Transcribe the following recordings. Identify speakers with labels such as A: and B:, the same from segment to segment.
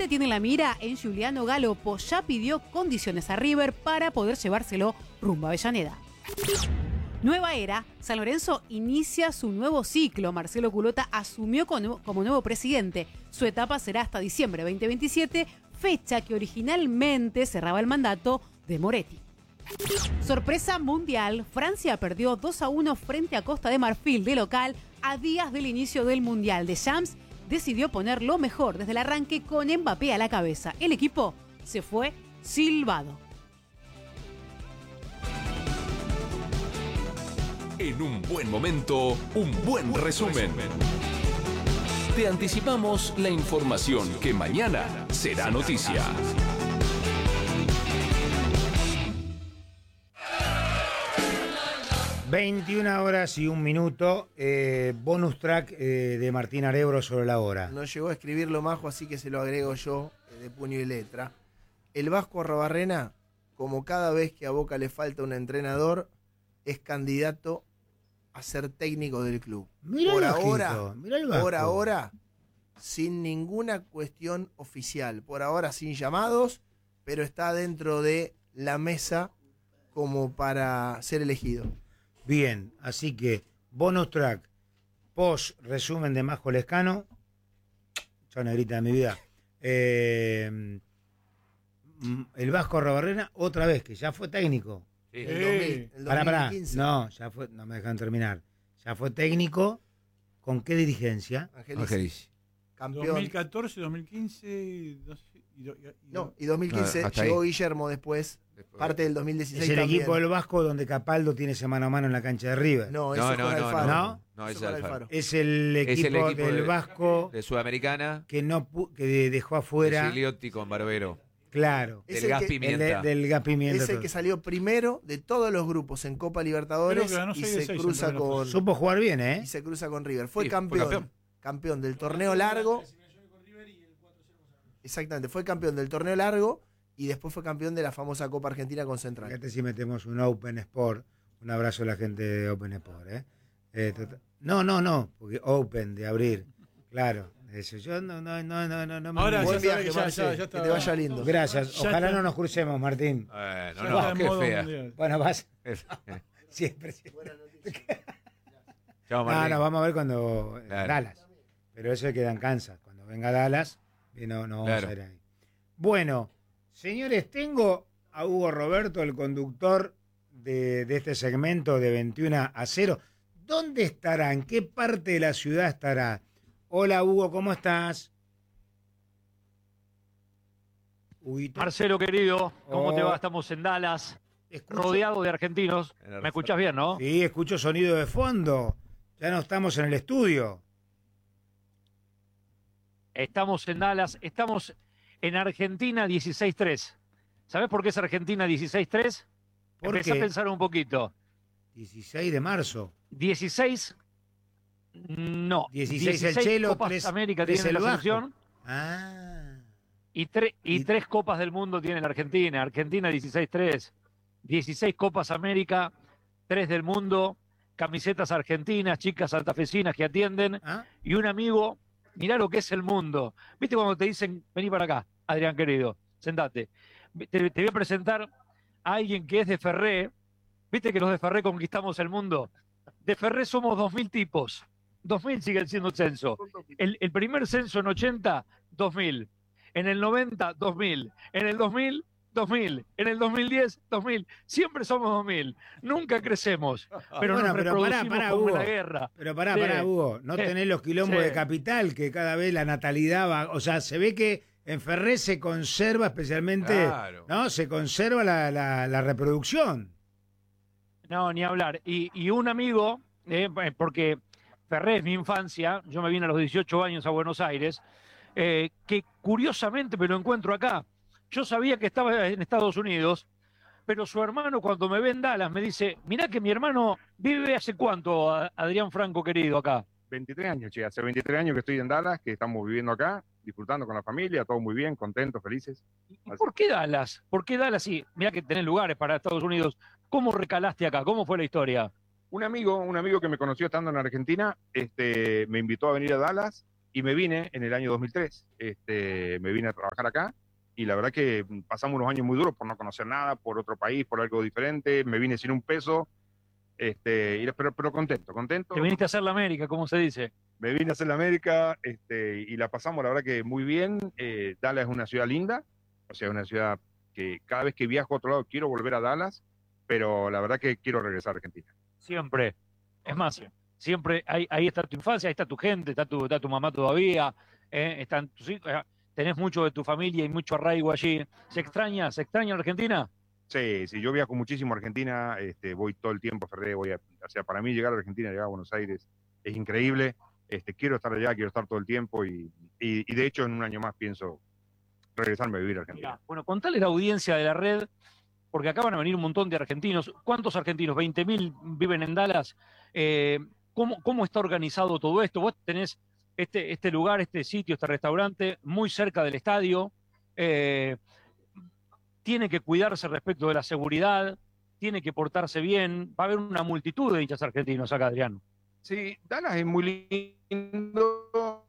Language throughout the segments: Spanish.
A: tiene la mira en Giuliano Galopo. Ya pidió condiciones a River para poder llevárselo rumbo a Avellaneda. Nueva era, San Lorenzo inicia su nuevo ciclo. Marcelo Culota asumió como nuevo presidente. Su etapa será hasta diciembre 2027, fecha que originalmente cerraba el mandato de Moretti. Sorpresa mundial, Francia perdió 2-1 frente a Costa de Marfil de local a días del inicio del Mundial. Deschamps decidió poner lo mejor desde el arranque con Mbappé a la cabeza. El equipo se fue silbado.
B: En un buen momento, un buen resumen. Te anticipamos la información que mañana será noticia.
C: ...21:01, bonus track de Martín Arebro sobre la hora.
D: No llegó a escribirlo Majo, así que se lo agrego yo de puño y letra. El Vasco Arrobarrena, como cada vez que a Boca le falta un entrenador, es candidato a ser técnico del club.
C: Mirá
D: por
C: el
D: ahora,
C: ojito, mirá el Vasco.
D: por ahora, sin ninguna cuestión oficial. Por ahora sin llamados, pero está dentro de la mesa como para ser elegido.
C: Bien, así que bonus track, post resumen de Majo Lescano. Chao, negrita de mi vida. El Vasco Arrobarrena, otra vez, que ya fue técnico.
D: Sí. El 2015.
C: Pará. No, ya fue, no me dejan terminar. Ya fue técnico. ¿Con qué dirigencia?
D: Angelici. Campeón.
E: 2014, 2015.
D: No, y 2015 llegó Guillermo después. Parte del 2016.
C: Es el
D: también.
C: equipo del Vasco donde Capaldo tiene ese mano a mano en la cancha de River.
D: No, ese fue Alfaro.
F: No, ese es Alfaro.
C: Es el equipo del Vasco
F: de Sudamericana
C: que dejó afuera.
F: De Gigliotti con Barbero.
C: Claro.
F: Del Gas Pimienta.
C: Del Gas Pimienta.
D: Es el que salió primero de todos los grupos en Copa Libertadores y se cruza con...
C: Supo jugar bien, ¿eh?
D: Y se cruza con River. Fue campeón. Campeón del torneo largo. Exactamente, fue campeón del torneo largo y después fue campeón de la famosa Copa Argentina con Central.
C: Fíjate si metemos un Open Sport. Un abrazo a la gente de Open Sport, ¿eh? No, porque Open de abrir. Claro. Eso, yo no.
E: Ahora
D: buen
E: ya
D: viaje,
E: ya
D: Marce,
E: está.
D: que te vaya lindo.
C: Gracias.
E: Ya
C: Ojalá
E: está.
C: no nos crucemos, Martín.
F: No, qué fea.
C: Bueno, vas. Siempre.
F: Chao, Martín.
C: No, vamos a ver cuando
F: Claro.
C: Dallas. Pero eso queda en Kansas. Cuando venga Dallas, no vamos
F: Claro.
C: a ir ahí. Bueno, señores, tengo a Hugo Roberto, el conductor de este segmento de 21:00. ¿Dónde estará? ¿En qué parte de la ciudad estará? Hola, Hugo, ¿cómo estás? Huguito.
G: Marcelo, querido, ¿cómo te
C: Oh.
G: va? Estamos en Dallas,
C: Escucho-
G: rodeado de argentinos. ¿Me escuchás bien, no?
C: Sí, escucho sonido de fondo. Ya no estamos en el estudio.
G: Estamos en Dallas, estamos en Argentina 16-3. ¿Sabés por qué es Argentina 16-3?
C: ¿Por
G: Empecé
C: qué?
G: a pensar un poquito.
C: 16 de marzo.
G: 16, no.
C: 16 el Chelo,
G: Copas
C: 3
G: América
C: el
G: tiene la
C: Vasco.
G: selección
C: Ah.
G: y 3 Copas del Mundo tiene la Argentina. Argentina 16-3. 16 Copas América, 3 del mundo, camisetas argentinas, chicas santafesinas que atienden
C: ¿Ah?
G: y un amigo. Mirá lo que es el mundo. ¿Viste cuando te dicen, vení para acá, Adrián querido, sentate? Te voy a presentar a alguien que es de Ferré. ¿Viste que los de Ferré conquistamos el mundo? De Ferré somos 2000 tipos. 2000 sigue siendo el censo. El primer censo en 80, 2000. En el 90, 2000. En el 2000, 2000. En el 2010, 2000. Siempre somos 2000. Nunca crecemos. Pero
C: Bueno,
G: nos reproducimos
C: pará,
G: como
C: Hugo.
G: la guerra.
C: Pero pará,
G: Sí.
C: Hugo. No
G: Sí.
C: tenés los quilombos
G: Sí.
C: de capital, que cada vez la natalidad va. O sea, se ve que en Ferré se conserva especialmente.
F: Claro.
C: ¿No? Se conserva la reproducción.
G: No, ni hablar. Y un amigo, porque Ferré es mi infancia, yo me vine a los 18 años a Buenos Aires, que curiosamente me lo encuentro acá. Yo sabía que estaba en Estados Unidos, pero su hermano cuando me ve en Dallas me dice, mirá que mi hermano vive hace cuánto, Adrián Franco querido, acá.
H: 23 años, che. Hace 23 años que estoy en Dallas, que estamos viviendo acá, disfrutando con la familia, todo muy bien, contentos, felices.
G: ¿Y por qué Dallas? ¿Por qué Dallas? Sí, mirá que tenés lugares para Estados Unidos. ¿Cómo recalaste acá? ¿Cómo fue la historia?
H: Un amigo que me conoció estando en Argentina, me invitó a venir a Dallas y me vine en el año 2003. Me vine a trabajar acá y la verdad que pasamos unos años muy duros por no conocer nada, por otro país, por algo diferente. Me vine sin un peso, pero contento.
G: Te viniste a hacer la América, como se dice.
H: Me vine a hacer la América y la pasamos, la verdad que muy bien. Dallas es una ciudad linda, o sea, es una ciudad que cada vez que viajo a otro lado quiero volver a Dallas, pero la verdad que quiero regresar a Argentina.
G: Siempre. Es más, siempre ahí está tu infancia, ahí está tu gente, está tu mamá todavía, están tus hijos, tenés mucho de tu familia y mucho arraigo allí. ¿Se extraña Argentina?
H: Sí, yo viajo muchísimo a Argentina, voy todo el tiempo a Ferré, o sea, para mí llegar a Argentina, llegar a Buenos Aires, es increíble. Quiero estar allá, quiero estar todo el tiempo y de hecho en un año más pienso regresarme a vivir a Argentina.
G: Mirá, bueno, contale a la audiencia de la red, porque acá van a venir un montón de argentinos. ¿Cuántos argentinos? 20.000 viven en Dallas. ¿Cómo está organizado todo esto? Vos tenés este lugar, este sitio, este restaurante muy cerca del estadio. Tiene que cuidarse respecto de la seguridad, tiene que portarse bien. Va a haber una multitud de hinchas argentinos acá, Adriano.
H: Sí, Dallas es muy lindo.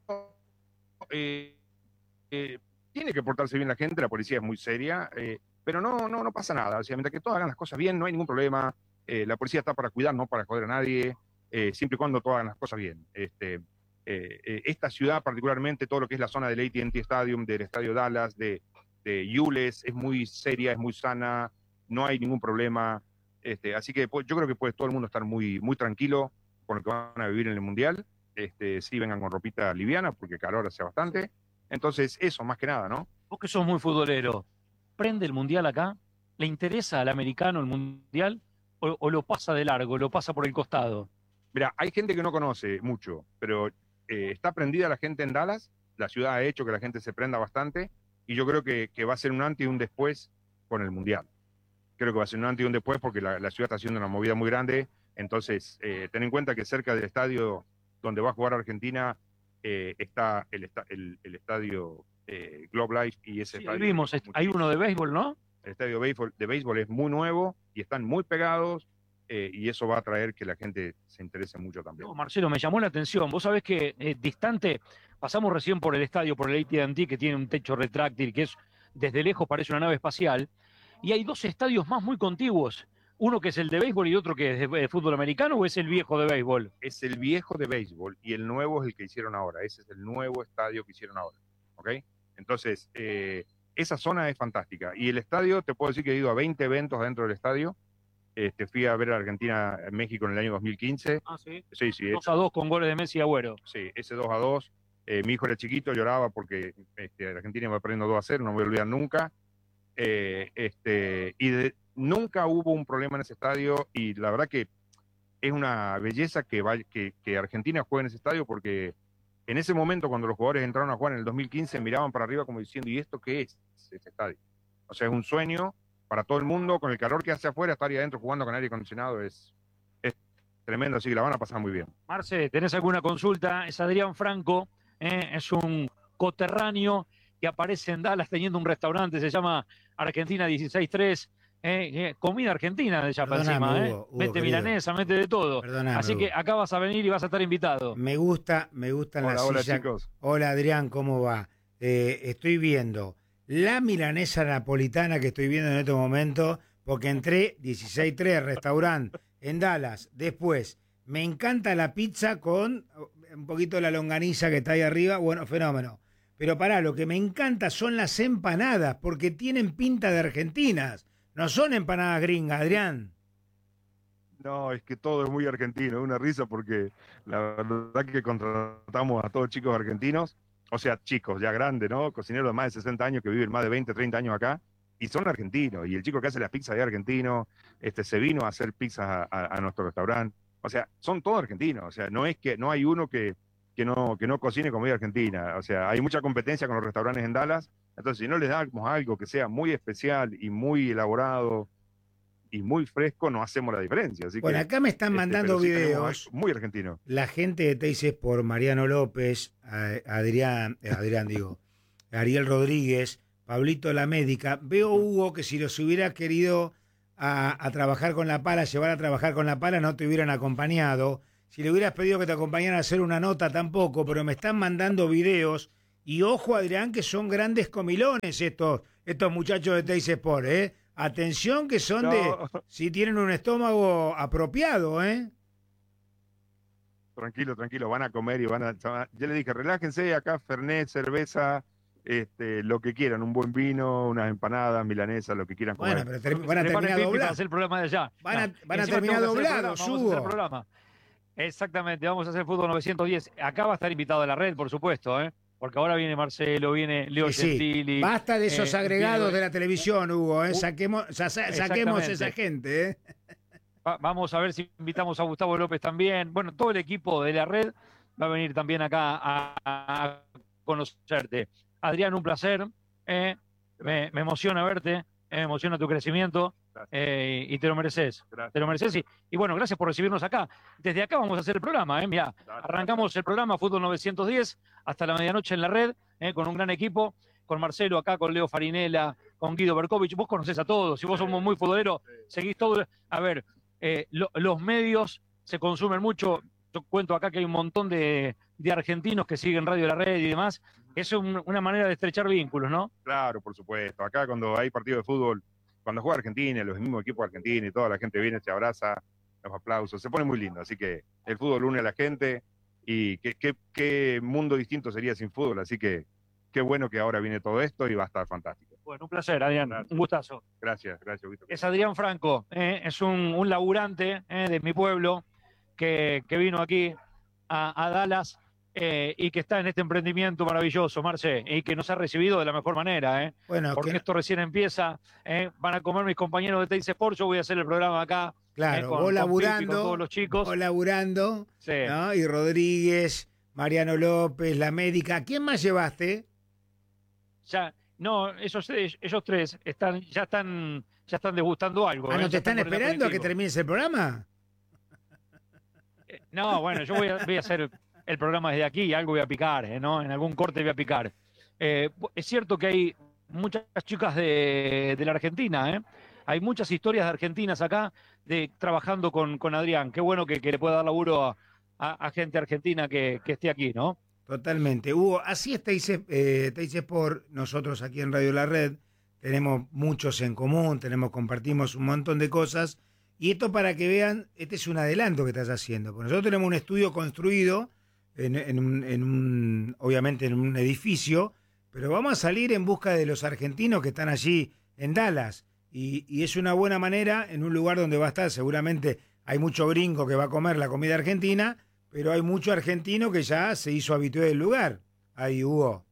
H: Tiene que portarse bien la gente, la policía es muy seria, pero no pasa nada. O sea, mientras que todos hagan las cosas bien, no hay ningún problema. La policía está para cuidar, no para joder a nadie, siempre y cuando todos hagan las cosas bien. Esta ciudad, particularmente todo lo que es la zona del AT&T Stadium, del Estadio Dallas, de Yules, es muy seria, es muy sana, no hay ningún problema. Así que yo creo que puede todo el mundo estar muy, muy tranquilo con lo que van a vivir en el Mundial. Sí, vengan con ropita liviana, porque calor hace bastante. Entonces, eso, más que nada, ¿no?
G: Vos que sos muy futbolero, ¿prende el Mundial acá? ¿Le interesa al americano el Mundial? ¿O lo pasa de largo, lo pasa por el costado?
H: Mira, hay gente que no conoce mucho, pero está prendida la gente en Dallas. La ciudad ha hecho que la gente se prenda bastante. Y yo creo que va a ser un antes y un después con el Mundial. Creo que va a ser un antes y un después porque la ciudad está haciendo una movida muy grande. Entonces, ten en cuenta que cerca del estadio donde va a jugar Argentina está el estadio Globe Life y ese estadio.
G: Vimos, hay uno de béisbol, ¿no?
H: El estadio de béisbol es muy nuevo y están muy pegados y eso va a traer que la gente se interese mucho también.
G: No, Marcelo, me llamó la atención. Vos sabés que distante, pasamos recién por el estadio, por el AT&T, que tiene un techo retráctil, que es desde lejos parece una nave espacial, y hay dos estadios más muy contiguos. Uno que es el de béisbol y otro que es de fútbol americano, ¿o es el viejo de béisbol?
H: Es el viejo de béisbol y el nuevo es el que hicieron ahora. Ese es el nuevo estadio que hicieron ahora. ¿Ok? Entonces, esa zona es fantástica. Y el estadio, te puedo decir que he ido a 20 eventos dentro del estadio. Fui a ver a Argentina en México en el año 2015.
G: Ah, sí.
H: Sí.
G: 2-2 con goles de Messi y Agüero.
H: Sí, ese 2-2. Mi hijo era chiquito, lloraba porque Argentina iba perdiendo 2-0, no me voy a olvidar nunca. Nunca hubo un problema en ese estadio y la verdad que es una belleza que Argentina juegue en ese estadio porque en ese momento cuando los jugadores entraron a jugar en el 2015 miraban para arriba como diciendo, ¿y esto qué es ese estadio? O sea, es un sueño para todo el mundo, con el calor que hace afuera, estar ahí adentro jugando con aire acondicionado es tremendo, así que la van a pasar muy bien.
G: Marce, ¿tenés alguna consulta? Es Adrián Franco, es un coterráneo que aparece en Dallas teniendo un restaurante, se llama Argentina 163, comida argentina de llapa encima,
C: Hugo,
G: mete milanesa, mete de todo.
C: Perdóname,
G: así que
C: Hugo.
G: acá vas a venir y vas a estar invitado.
C: Me gustan las
H: Hola,
C: sillas.
H: chicos.
C: Hola, Adrián, ¿cómo va? Estoy viendo la milanesa napolitana que estoy viendo en este momento, porque entré 16-3 restaurante en Dallas. Después, me encanta la pizza con un poquito de la longaniza que está ahí arriba. Bueno, fenómeno. Pero pará, lo que me encanta son las empanadas, porque tienen pinta de argentinas. No son empanadas gringas, Adrián.
H: No, es que todo es muy argentino, es una risa porque la verdad que contratamos a todos chicos argentinos, o sea, chicos ya grandes, ¿no? Cocineros de más de 60 años que viven más de 20, 30 años acá, y son argentinos. Y el chico que hace las pizzas es argentino, se vino a hacer pizzas a nuestro restaurante. O sea, son todos argentinos. O sea, no es que no hay uno que no cocine comida argentina. O sea, hay mucha competencia con los restaurantes en Dallas. Entonces, si no les damos algo que sea muy especial y muy elaborado y muy fresco, no hacemos la diferencia. Así
C: bueno,
H: que,
C: acá me están mandando
H: sí
C: videos.
H: Muy argentino.
C: La gente de Teises por Mariano López, Ariel Rodríguez, Pablito La Médica. Veo, Hugo, que si los hubiera querido a trabajar con la pala, llevar a trabajar con la pala, no te hubieran acompañado. si le hubieras pedido que te acompañaran a hacer una nota tampoco, pero me están mandando videos. Y ojo, Adrián, que son grandes comilones estos muchachos de Teis Sport, ¿eh? Atención que son si tienen un estómago apropiado, ¿eh?
H: Tranquilo, van a comer y van a... Yo le dije, relájense, acá fernet, cerveza, lo que quieran, un buen vino, unas empanadas, milanesas, lo que quieran comer.
C: Bueno, pero van a terminar doblados.
G: Hacer el programa de allá.
C: Van a terminar doblados,
G: Hugo. Exactamente, vamos a hacer Fútbol 910. Acá va a estar invitado a la red, por supuesto, ¿eh? Porque ahora viene Marcelo, viene Leo Gentili.
C: Basta de esos agregados de la televisión, Hugo, ¿eh? Saquemos esa gente, ¿eh?
G: Vamos a ver si invitamos a Gustavo López también. Bueno, todo el equipo de la red va a venir también acá a conocerte. Adrián, un placer. Me emociona verte, me emociona tu crecimiento. Y te lo mereces.
H: Gracias.
G: Te lo mereces. Y bueno, gracias por recibirnos acá. Desde acá vamos a hacer el programa. Mirá, arrancamos el programa Fútbol 910 hasta la medianoche en la red, con un gran equipo, con Marcelo acá, con Leo Farinella, con Guido Berkovich. Vos conocés a todos, si vos somos muy futboleros, seguís todo. A ver, los medios se consumen mucho. Yo cuento acá que hay un montón de argentinos que siguen Radio La Red y demás. Eso es una manera de estrechar vínculos, ¿no?
H: Claro, por supuesto. Acá cuando hay partido de fútbol, cuando juega Argentina, los mismos equipos argentinos y toda la gente viene, se abraza, los aplausos, se pone muy lindo. Así que el fútbol une a la gente y qué mundo distinto sería sin fútbol. Así que qué bueno que ahora viene todo esto y va a estar fantástico.
G: Bueno, un placer, Adrián.
H: Gracias.
G: Un gustazo.
H: Gracias, Víctor.
G: Es Adrián Franco, es un laburante de mi pueblo que vino aquí a Dallas y que está en este emprendimiento maravilloso, Marce, y que nos ha recibido de la mejor manera,
C: Bueno,
G: porque esto recién empieza. Van a comer mis compañeros de Teis Sport, yo voy a hacer el programa acá.
C: Claro,
G: con
C: vos laburando,
G: Pipi, con todos los chicos.
C: vos laburando,
G: Sí.
C: ¿no? Y Rodríguez, Mariano López, la médica. ¿Quién más llevaste?
G: Ya, no, ellos tres ya están degustando algo.
C: ¿No
G: Ya
C: te están
G: por el
C: esperando a que
G: aperitivo.
C: termines el programa?
G: No, bueno, yo voy a hacer el programa desde aquí y algo voy a picar, ¿no? En algún corte voy a picar. Es cierto que hay muchas chicas de la Argentina, ¿eh? Hay muchas historias de argentinas acá trabajando con Adrián. Qué bueno que le pueda dar laburo a gente argentina que esté aquí, ¿no?
C: Totalmente. Hugo, así es Teis Sport. Nosotros aquí en Radio La Red tenemos muchos en común, compartimos un montón de cosas. Y esto para que vean, este es un adelanto que estás haciendo. Porque nosotros tenemos un estudio construido, obviamente en un edificio, pero vamos a salir en busca de los argentinos que están allí en Dallas. Y es una buena manera en un lugar donde va a estar, seguramente hay mucho gringo que va a comer la comida argentina, pero hay mucho argentino que ya se hizo habitué del lugar. Ahí, Hugo.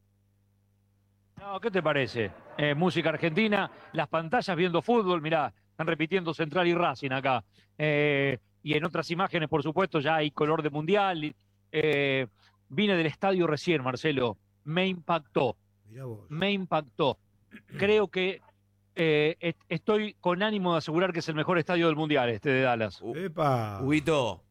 G: No, ¿qué te parece? Música argentina, las pantallas viendo fútbol, mirá, están repitiendo Central y Racing acá. Y en otras imágenes, por supuesto, ya hay color de mundial. Vine del estadio recién, Marcelo. Me impactó.
C: Mirá vos.
G: Me impactó. Creo que estoy con ánimo de asegurar que es el mejor estadio del mundial, este de Dallas.
C: ¡Epa!
F: Huguito,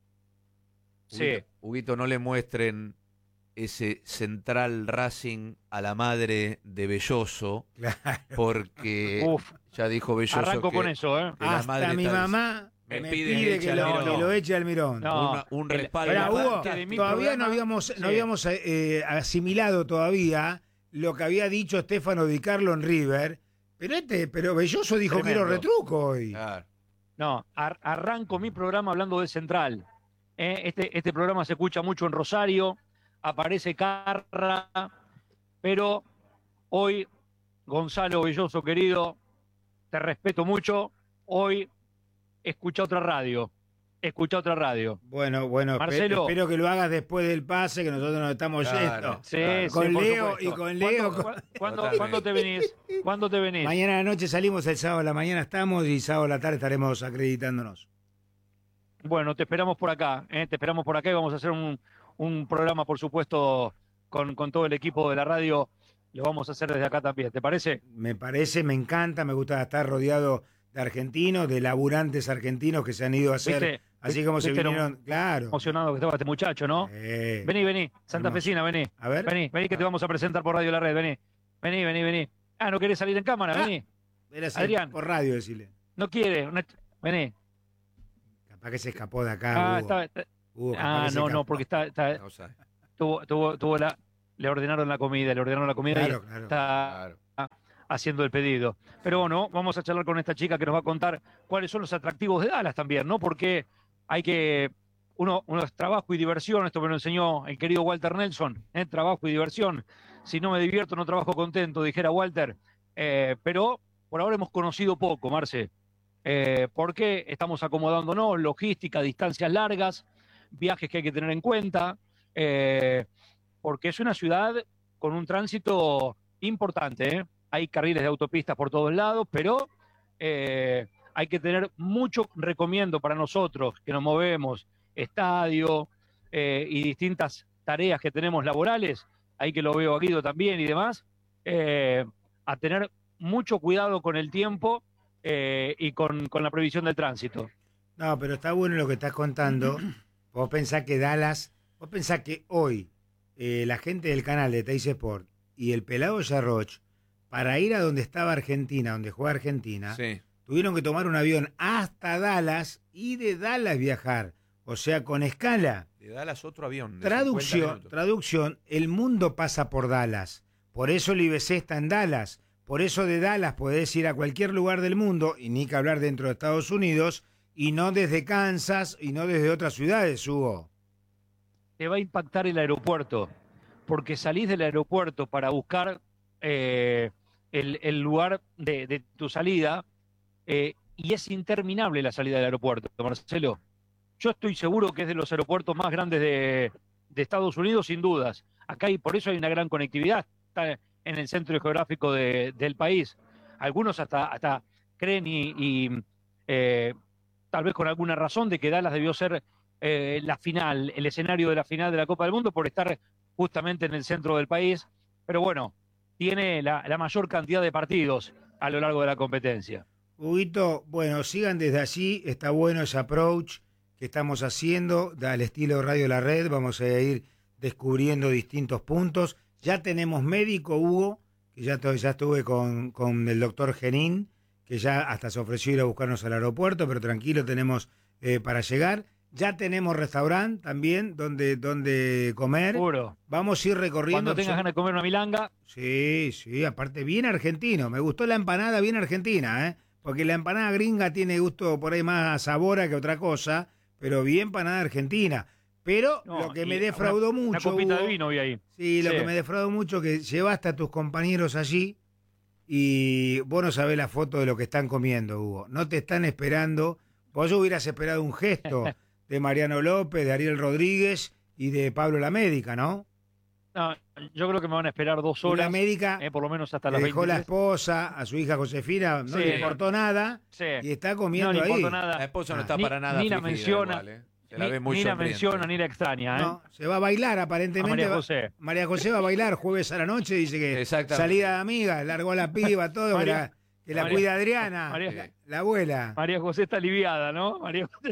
G: Sí.
F: Huguito, no le muestren ese Central Racing a la madre de Belloso,
C: Claro.
F: porque
G: Uf,
F: ya dijo Belloso
G: arranco
F: que
G: con eso, ¿eh?
F: que la
C: Hasta
F: madre
C: mi
F: está-
C: mamá
F: me
C: me
F: pide
C: pide
F: eche
C: que
F: al Mirón.
C: lo eche al Mirón.
G: No,
F: un respaldo.
C: Ahora, Hugo,
G: importante de mi
C: todavía no
G: programa,
C: habíamos
G: sí.
C: asimilado todavía lo que había dicho Stefano Di Carlo en River, pero Belloso dijo
G: Tremendo.
C: quiero retruco hoy.
F: Claro.
G: No, arranco mi programa hablando de Central. Este programa se escucha mucho en Rosario, aparece Carra, pero hoy, Gonzalo Belloso, querido, te respeto mucho, hoy escucha otra radio.
C: Bueno,
G: Marcelo.
C: espero que lo hagas después del pase, que nosotros nos estamos
F: Claro.
C: yendo.
G: Sí,
C: Con
G: sí, por
C: Leo
G: supuesto.
C: y con Leo.
G: ¿Cuándo te venís? ¿Cuándo te venís?
C: Mañana a la noche salimos, el sábado a la mañana estamos y sábado a la tarde estaremos acreditándonos.
G: Bueno, te esperamos por acá, te esperamos por acá y vamos a hacer un programa, por supuesto, con todo el equipo de la radio. Lo vamos a hacer desde acá también, ¿te parece?
C: Me parece, me encanta, me gusta estar rodeado de argentinos, de laburantes argentinos que se han ido a hacer,
G: ¿Viste?
C: así como se
G: ¿Viste lo
C: vinieron, claro.
G: Emocionado que estaba este muchacho, ¿no? Vení, santafesina, vení.
C: A ver.
G: Vení que te vamos a presentar por Radio La Red, vení. Ah, ¿no querés salir en cámara? Vení.
C: Era así,
G: Adrián.
C: por radio decirle.
G: No quiere. Vení.
C: Capaz que se escapó de acá, Hugo.
G: No, porque
F: No sabe.
G: le ordenaron la comida,
C: Claro,
G: y está haciendo el pedido. Pero bueno, vamos a charlar con esta chica que nos va a contar cuáles son los atractivos de Dallas también, ¿no? Porque hay que... Uno es trabajo y diversión, esto me lo enseñó el querido Walter Nelson, trabajo y diversión. Si no me divierto, no trabajo contento, dijera Walter. Pero por ahora hemos conocido poco, Marce. Porque estamos acomodándonos, logística, distancias largas, viajes que hay que tener en cuenta, porque es una ciudad con un tránsito importante. Hay carriles de autopistas por todos lados, pero hay que tener mucho recomiendo para nosotros que nos movemos, estadio y distintas tareas que tenemos laborales, ahí que lo veo a Guido también y demás, a tener mucho cuidado con el tiempo y con la previsión del tránsito.
C: No, pero está bueno lo que estás contando. Vos pensás que hoy la gente del canal de Teis Sport y el Pelado Yarroch, para ir a donde estaba Argentina, donde juega Argentina,
F: Sí.
C: tuvieron que tomar un avión hasta Dallas y de Dallas viajar. O sea, con escala.
F: De Dallas otro avión. de 50 minutos.
C: Traducción, el mundo pasa por Dallas. Por eso el IBC está en Dallas. Por eso de Dallas podés ir a cualquier lugar del mundo, y ni que hablar dentro de Estados Unidos, y no desde Kansas, y no desde otras ciudades, Hugo.
G: Te va a impactar el aeropuerto, porque salís del aeropuerto para buscar el lugar de tu salida, y es interminable la salida del aeropuerto, Marcelo. Yo estoy seguro que es de los aeropuertos más grandes de Estados Unidos, sin dudas. Acá por eso hay una gran conectividad, está en el centro geográfico del país. Algunos hasta creen y tal vez con alguna razón de que Dallas debió ser la final, el escenario de la final de la Copa del Mundo por estar justamente en el centro del país. Pero bueno, tiene la mayor cantidad de partidos a lo largo de la competencia.
C: Huguito, bueno, sigan desde allí, está bueno ese approach que estamos haciendo, al estilo Radio La Red, vamos a ir descubriendo distintos puntos. Ya tenemos médico, Hugo, que ya estuve con el doctor Genín, que ya hasta se ofreció ir a buscarnos al aeropuerto, pero tranquilo, tenemos para llegar. Ya tenemos restaurante también donde comer.
G: Seguro.
C: Vamos a ir recorriendo.
G: Cuando tengas ganas de comer una milanga.
C: Sí, aparte bien argentino. Me gustó la empanada bien argentina, porque la empanada gringa tiene gusto por ahí más sabora que otra cosa, pero bien empanada argentina. Pero lo que me defraudó mucho...
G: Una copita
C: Hugo,
G: de vino vi ahí.
C: Sí, lo que me defraudó mucho que llevaste a tus compañeros allí y vos no sabés la foto de lo que están comiendo, Hugo. No te están esperando. Vos hubieras esperado un gesto de Mariano López, de Ariel Rodríguez y de Pablo La Médica, ¿no?
G: No, yo creo que me van a esperar 2 horas.
C: La Médica
G: por lo menos hasta las
C: dejó
G: 23.
C: la esposa, a su hija Josefina, no le importó nada y está comiendo
G: no le
C: ahí.
G: importó nada.
F: La esposa no está
G: Ni-
F: para nada
G: ni la
F: afligida
G: menciona.
F: igual, Se la ve muy
G: Ni la
F: sonriente.
G: menciona ni la extraña.
C: No, se va a bailar aparentemente.
G: A María José.
C: María José va a bailar jueves a la noche, dice que
F: Exactamente.
C: salida de amiga, largó a la piba, todo, que la cuida Adriana, la abuela.
G: María José está aliviada, ¿no? María José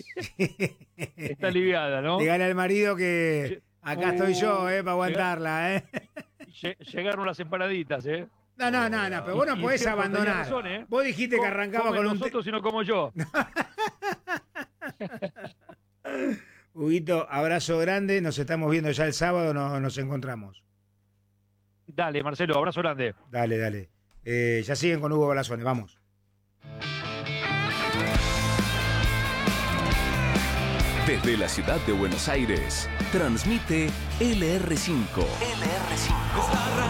G: está aliviada, ¿no?
C: Dígale al marido que acá estoy yo, para aguantarla,
G: Llegaron las empanaditas,
C: No, pero vos no podés abandonar.
G: Razón,
C: Vos dijiste que arrancaba con un...
G: nosotros, sino como yo.
C: Huguito, abrazo grande, nos estamos viendo ya el sábado, nos encontramos.
G: Dale, Marcelo, abrazo grande.
C: Dale. Ya siguen con Hugo Balazones, vamos.
B: Desde la ciudad de Buenos Aires, transmite LR5.